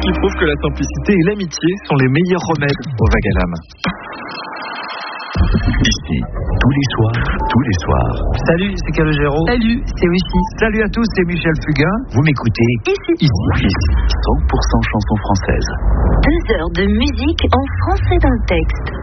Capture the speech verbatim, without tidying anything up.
qui prouve que la simplicité et l'amitié sont les meilleurs remèdes au vague à l'âme. Ici, tous les soirs, tous les soirs. Salut, c'est Calogero. Salut, c'est Lucie. Salut à tous, c'est Michel Fugain. Vous m'écoutez Ici. Ici. Ici, cent pour cent chansons françaises. Deux heures de musique en français dans le texte.